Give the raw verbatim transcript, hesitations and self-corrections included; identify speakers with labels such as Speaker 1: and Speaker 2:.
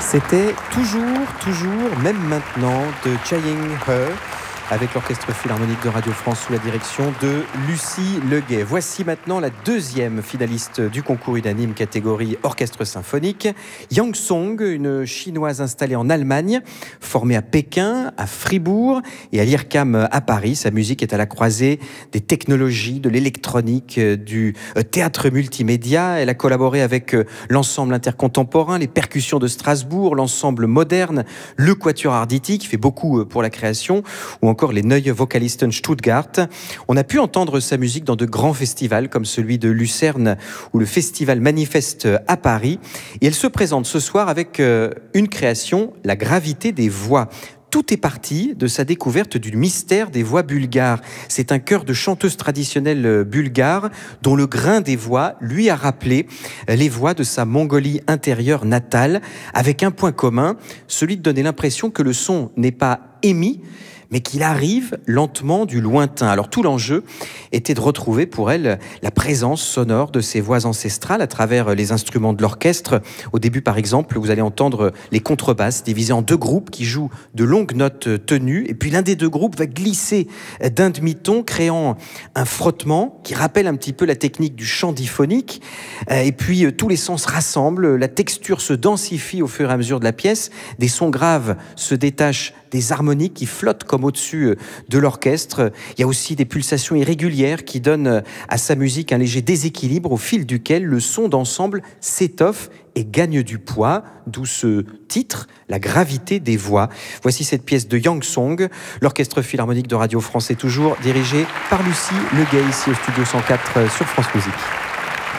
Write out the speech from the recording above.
Speaker 1: C'était toujours, toujours, même maintenant, de Trying Her, avec l'Orchestre Philharmonique de Radio France sous la direction de Lucie Leguet. Voici maintenant la deuxième finaliste du concours unanime catégorie orchestre symphonique, Yang Song, une chinoise installée en Allemagne, formée à Pékin, à Fribourg et à l'I R C A M à Paris. Sa musique est à la croisée des technologies, de l'électronique, du théâtre multimédia. Elle a collaboré avec l'ensemble intercontemporain, les percussions de Strasbourg, l'ensemble moderne, le Quatuor Arditi, qui fait beaucoup pour la création, ou encore les Neue Vokalisten Stuttgart. On a pu entendre sa musique dans de grands festivals comme celui de Lucerne ou le Festival Manifeste à Paris. Et elle se présente ce soir avec une création, La gravité des voix. Tout est parti de sa découverte du mystère des voix bulgares. C'est un chœur de chanteuses traditionnelles bulgares dont le grain des voix lui a rappelé les voix de sa Mongolie intérieure natale, avec un point commun, celui de donner l'impression que le son n'est pas émis, mais qu'il arrive lentement du lointain. Alors tout l'enjeu était de retrouver pour elle la présence sonore de ses voix ancestrales à travers les instruments de l'orchestre. Au début, par exemple, vous allez entendre les contrebasses divisées en deux groupes qui jouent de longues notes tenues, et puis l'un des deux groupes va glisser d'un demi-ton, créant un frottement qui rappelle un petit peu la technique du chant diphonique. Et puis tous les sons se rassemblent, la texture se densifie au fur et à mesure de la pièce, des sons graves se détachent des harmoniques qui flottent comme au-dessus de l'orchestre. Il y a aussi des pulsations irrégulières qui donnent à sa musique un léger déséquilibre au fil duquel le son d'ensemble s'étoffe et gagne du poids, d'où ce titre, La gravité des voix. Voici cette pièce de Yang Song. L'Orchestre Philharmonique de Radio France est toujours dirigé par Lucie Leguet, ici au studio cent quatre sur France Musique.